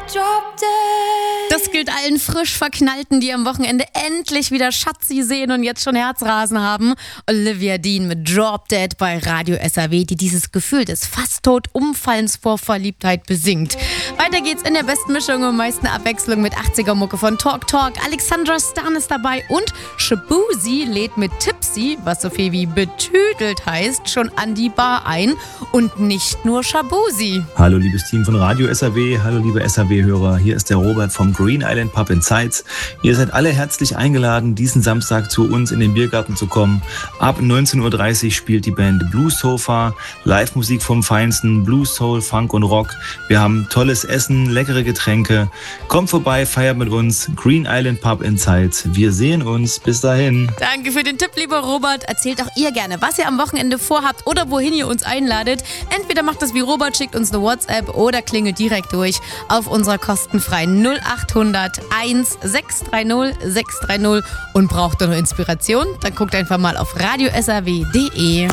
Das gilt allen frisch Verknallten, die am Wochenende endlich wieder Schatzi sehen und jetzt schon Herzrasen haben. Olivia Dean mit Drop Dead bei Radio SAW, die dieses Gefühl des fast tot Umfallens vor Verliebtheit besingt. Weiter geht's in der besten Mischung und meisten Abwechslung mit 80er-Mucke von Talk Talk. Alexandra Stan ist dabei und Shaboozey lädt mit Tipsy, was so viel wie betüdelt heißt, schon an die Bar ein. Und nicht nur Shaboozey. Hallo liebes Team von Radio SAW, hallo liebe SAW-Hörer, hier ist der Robert vom Green Island Pub in Zeitz. Ihr seid alle herzlich eingeladen, diesen Samstag zu uns in den Biergarten zu kommen. Ab 19.30 Uhr spielt die Band Blues Sofa, Live-Musik vom Feinsten, Blues, Soul, Funk und Rock. Wir haben tolles Essen, leckere Getränke. Kommt vorbei, feiert mit uns. Green Island Pub in Zeitz. Wir sehen uns. Bis dahin. Danke für den Tipp, lieber Robert. Erzählt auch ihr gerne, was ihr am Wochenende vorhabt oder wohin ihr uns einladet. Entweder macht es wie Robert, schickt uns eine WhatsApp oder klingelt direkt durch auf unserer kostenfreien 0800 1630 630 und braucht ihr noch Inspiration? Dann guckt einfach mal auf radiosaw.de.